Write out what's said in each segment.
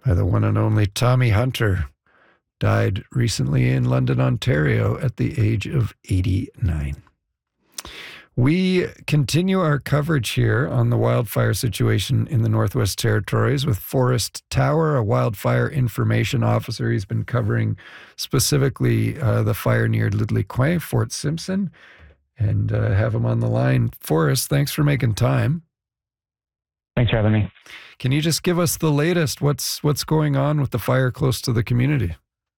by the one and only Tommy Hunter. Died recently in London, Ontario at the age of 89. We continue our coverage here on the wildfire situation in the Northwest Territories with Forrest Tower, a wildfire information officer. He's been covering specifically the fire near Le Lecount, Fort Simpson, and have him on the line. Forrest, thanks for making time. Thanks for having me. Can you just give us the latest? What's going on with the fire close to the community?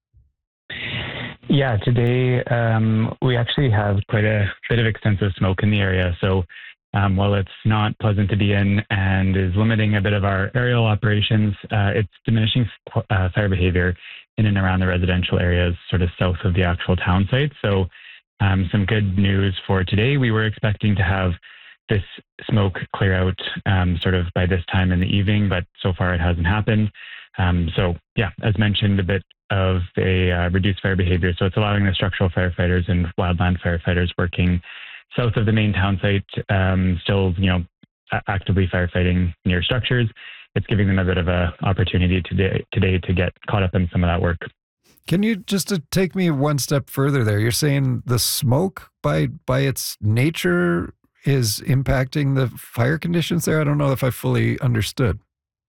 Yeah, today we actually have quite a bit of extensive smoke in the area. So while it's not pleasant to be in and is limiting a bit of our aerial operations, it's diminishing fire behavior in and around the residential areas, sort of south of the actual town site. So some good news for today. We were expecting to have this smoke clear out sort of by this time in the evening, but so far it hasn't happened. So yeah, as mentioned, a bit of a reduced fire behavior. So it's allowing the structural firefighters and wildland firefighters working south of the main town site, still, actively firefighting near structures. It's giving them a bit of a opportunity today to get caught up in some of that work. Can you just take me one step further there? You're saying the smoke by its nature is impacting the fire conditions there? I don't know if I fully understood.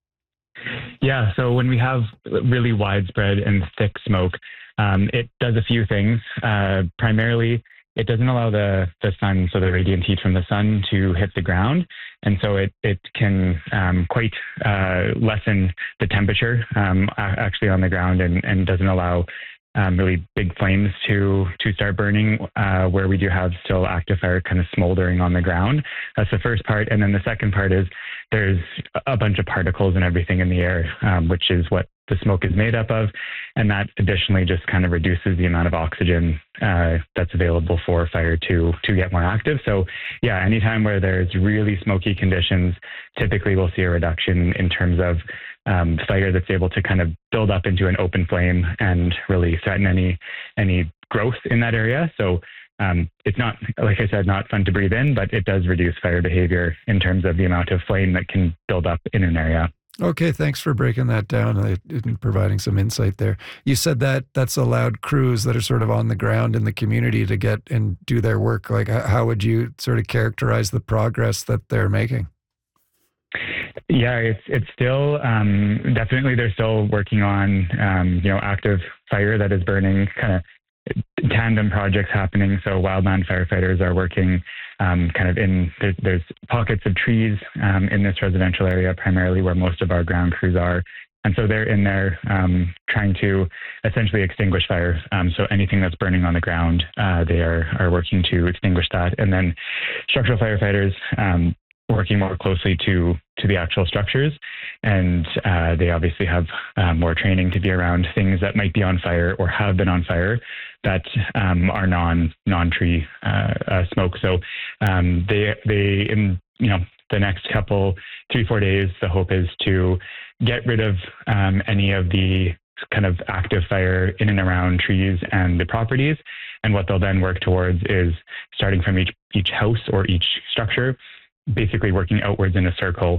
Yeah, so when we have really widespread and thick smoke, it does a few things. Primarily, it doesn't allow the sun, so the radiant heat from the sun, to hit the ground. And so it can quite lessen the temperature actually on the ground and doesn't allow really big flames to start burning where we do have still active fire kind of smoldering on the ground. That's the first part. And then the second part is there's a bunch of particles and everything in the air, which is what the smoke is made up of. And that additionally just kind of reduces the amount of oxygen that's available for fire to get more active. So yeah, anytime where there's really smoky conditions, typically we'll see a reduction in terms of fire that's able to kind of build up into an open flame and really threaten any growth in that area. So it's not, like I said, not fun to breathe in, but it does reduce fire behavior in terms of the amount of flame that can build up in an area. Okay, thanks for breaking that down and providing some insight there. You said that that's allowed crews that are sort of on the ground in the community to get and do their work. Like, how would you sort of characterize the progress that they're making? Yeah, it's still definitely they're still working on active fire that is burning, kind of tandem projects happening. So wildland firefighters are working kind of there's pockets of trees in this residential area, primarily where most of our ground crews are. And so they're in there trying to essentially extinguish fire. So anything that's burning on the ground, they are working to extinguish that. And then structural firefighters working more closely to the actual structures. And they obviously have more training to be around things that might be on fire or have been on fire that are non-tree smoke. So they in the next couple 3-4 days, the hope is to get rid of any of the kind of active fire in and around trees and the properties. And what they'll then work towards is starting from each house or each structure, basically working outwards in a circle